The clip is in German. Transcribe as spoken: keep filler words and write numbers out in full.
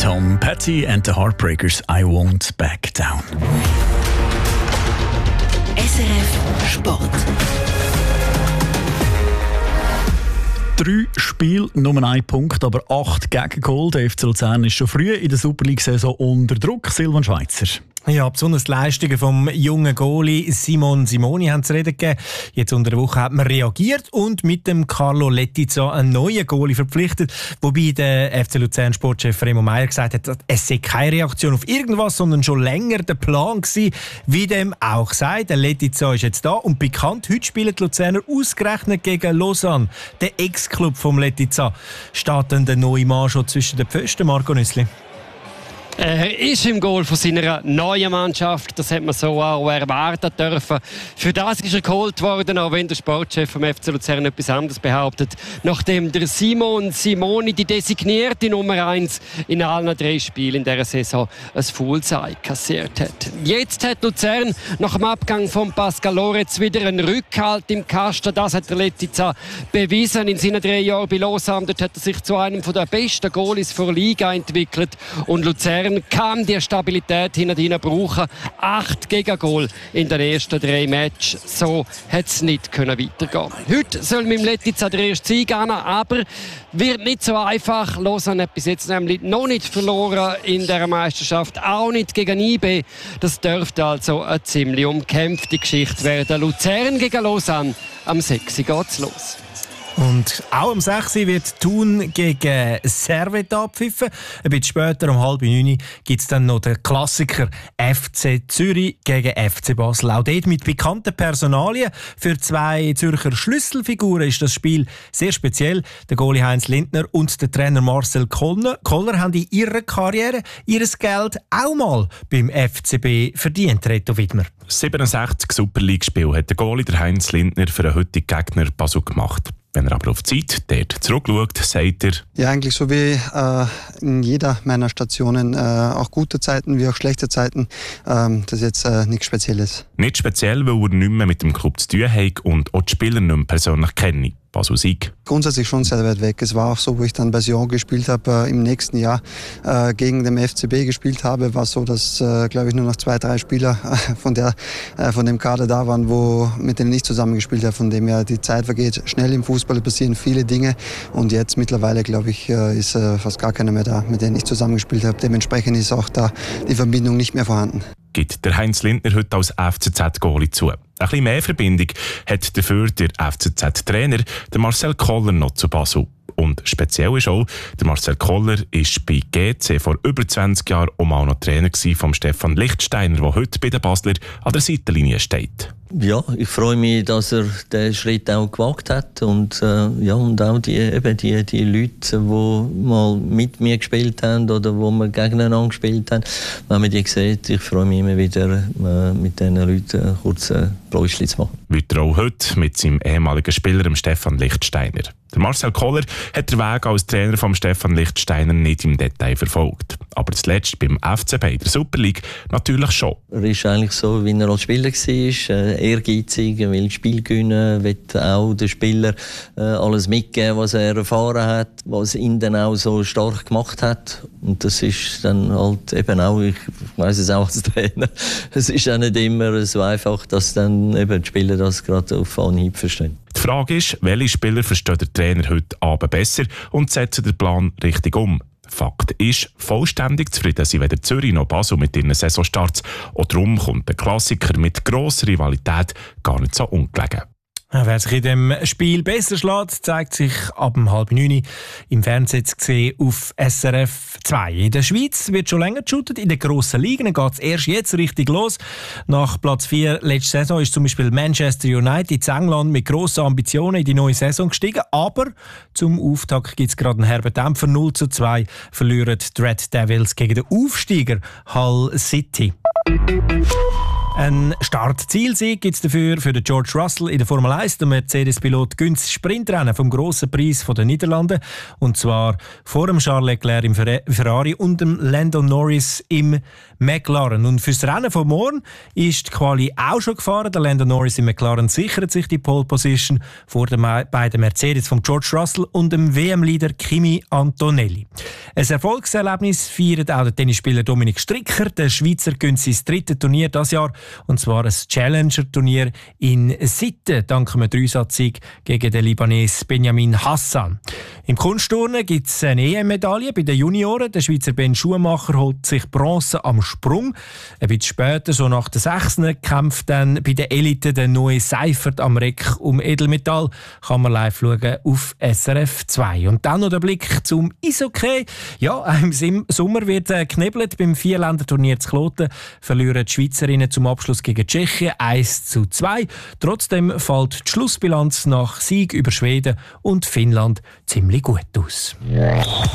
Tom Petty and the Heartbreakers, I Won't Back Down. S R F Sport. Drei Spiele, nur ein Punkt, aber acht Gegengol. Der F C Luzern ist schon früh in der Super League-Saison unter Druck. Silvan Schweizer. Ja, besonders die Leistungen vom jungen Goalie Simon Simoni haben zu reden gegeben. Jetzt unter der Woche hat man reagiert und mit dem Carlo Letizia einen neuen Goalie verpflichtet. Wobei der F C Luzern Sportchef Remo Meier gesagt hat, es sei keine Reaktion auf irgendwas, sondern schon länger der Plan gewesen. Wie dem auch sei, der Letizia ist jetzt da und bekannt. Heute spielen die Luzerner ausgerechnet gegen Lausanne. Der Ex-Club vom Letizia. Steht denn der neue Mann schon zwischen den Pfosten, Marco Nüssli? Er ist im Goal von seiner neuen Mannschaft. Das hat man so auch erwarten dürfen. Für das ist er geholt worden, auch wenn der Sportchef vom F C Luzern etwas anderes behauptet. Nachdem der Simon Simoni, die designierte Nummer eins in allen drei Spielen in dieser Saison, ein Fullside kassiert hat. Jetzt hat Luzern nach dem Abgang von Pascal Loretz wieder einen Rückhalt im Kasten. Das hat der Letizia bewiesen in seinen drei Jahren bei Lausanne. Dort hat er sich zu einem der besten Goalies der Liga entwickelt. Und Luzern kann die Stabilität hinten brauchen. Acht Gegengol in den ersten drei Matches. So hat es nicht können weitergehen. Heute soll mit dem Letizia der erste Sieg gehen, aber wird nicht so einfach. Lausanne hat bis jetzt nämlich noch nicht verloren in dieser Meisterschaft. Auch nicht gegen I B. Das dürfte also eine ziemlich umkämpfte Geschichte werden. Luzern gegen Lausanne. Am sechs Uhr geht's los. Und auch am sechs Uhr wird Thun gegen Servet abpfiffen. Ein bisschen später, um halb neun, gibt es dann noch den Klassiker F C Zürich gegen F C Basel. Auch dort mit bekannten Personalien. Für zwei Zürcher Schlüsselfiguren ist das Spiel sehr speziell. Der Goalie Heinz Lindner und der Trainer Marcel Koller, Koller haben in ihrer Karriere ihr Geld auch mal beim F C B verdient, Reto Widmer. siebenundsechzig Super League-Spiele hat der Goalie der Heinz Lindner für den heutigen Gegner Basel gemacht. Wenn er aber auf die Zeit dort zurückschaut, sagt er: Ja, eigentlich so wie äh, in jeder meiner Stationen, äh, auch gute Zeiten wie auch schlechte Zeiten. Ähm, das ist jetzt äh, nichts Spezielles. Nicht speziell, weil er nicht mehr mit dem Club zu tun hat und auch die Spieler nicht mehr persönlich kenne. Basel Sieg. Grundsätzlich schon sehr weit weg. Es war auch so, wo ich dann bei Sion gespielt habe, äh, im nächsten Jahr äh, gegen den F C B gespielt habe, war es so, dass, äh, glaube ich, nur noch zwei, drei Spieler äh, von, der, äh, von dem Kader da waren, wo, mit denen ich zusammengespielt habe. Von dem her, die Zeit vergeht schnell im Fußball, passieren viele Dinge und jetzt mittlerweile, glaube ich, äh, ist äh, fast gar keiner mehr da, mit denen ich zusammengespielt habe. Dementsprechend ist auch da die Verbindung nicht mehr vorhanden. Gibt der Heinz Lindner heute als F C Z-Goalie zu. Ein bisschen mehr Verbindung hat dafür der F C Z-Trainer, der Marcel Koller, noch zu Basel. Und speziell ist auch, der Marcel Koller war bei G C vor über zwanzig Jahren auch mal noch Trainer von Stefan Lichtsteiner, der heute bei den Basler an der Seitenlinie steht. Ja, ich freue mich, dass er den Schritt auch gewagt hat und, äh, ja, und auch die, eben die, die Leute, die mal mit mir gespielt haben oder wo wir gegeneinander gespielt haben, wenn man die sieht, ich freue mich immer wieder, äh, mit diesen Leuten kurz ein Pläuschchen zu machen. Wie er auch heute mit seinem ehemaligen Spieler, Stefan Lichtsteiner. Der Marcel Koller hat den Weg als Trainer von Stefan Lichtsteiner nicht im Detail verfolgt. Aber zuletzt beim F C B in der Super League natürlich schon. Er ist eigentlich so, wie er als Spieler war, äh, ehrgeizig, er will das Spiel gewinnen, will auch den Spieler äh, alles mitgeben, was er erfahren hat, was ihn dann auch so stark gemacht hat. Und das ist dann halt eben auch, ich weiss es auch als Trainer, es ist auch nicht immer so einfach, dass dann eben die Spieler das gerade auf Anhieb verstehen. Die Frage ist, welche Spieler versteht der Trainer heute Abend besser und setzt den Plan richtig um? Fakt ist, vollständig zufrieden sind weder Zürich noch Basel mit ihren Saisonstarts. Und darum kommt der Klassiker mit grosser Rivalität gar nicht so ungelegen. Wer sich in dem Spiel besser schlägt, zeigt sich ab um halb neun im Fernsehen zu sehen auf S R F zwei. In der Schweiz wird schon länger geshootet. In den grossen Ligen geht es erst jetzt richtig los. Nach Platz vier letzte Saison ist zum Beispiel Manchester United in England mit grossen Ambitionen in die neue Saison gestiegen. Aber zum Auftakt gibt es gerade einen herben Dämpfer. null zu zwei verlieren die Red Devils gegen den Aufsteiger Hull City. Ein Start-Ziel-Sieg gibt es dafür für den George Russell in der Formel eins. Der Mercedes-Pilot gönnt das Sprintrennen vom grossen Preis der Niederlande. Und zwar vor dem Charles Leclerc im Ferrari und dem Lando Norris im McLaren. Und fürs Rennen von morgen ist die Quali auch schon gefahren. Der Lando Norris im McLaren sichert sich die Pole Position vor den beiden Mercedes von George Russell und dem W M-Leader Kimi Antonelli. Ein Erfolgserlebnis feiert auch der Tennisspieler Dominik Stricker. Der Schweizer gönnt sein drittes Turnier dieses Jahr. Und zwar ein Challenger-Turnier in Sitten, dank einem Dreisatz-Sieg gegen den Libanese Benjamin Hassan. Im Kunstturnen gibt es eine E M-Medaille bei den Junioren. Der Schweizer Ben Schumacher holt sich Bronze am Sprung. Ein bisschen später, so nach der sechsten kämpft dann bei den Eliten der neue Seifert am Reck um Edelmetall. Kann man live schauen auf S R F zwei. Und dann noch der Blick zum Eishockey. Ja, im Sommer wird äh, geknebelt. Beim Vierländerturnier zu Kloten verlieren die Schweizerinnen zum Abschluss gegen Tschechien eins zu zwei. Trotzdem fällt die Schlussbilanz nach Sieg über Schweden und Finnland ziemlich gut aus.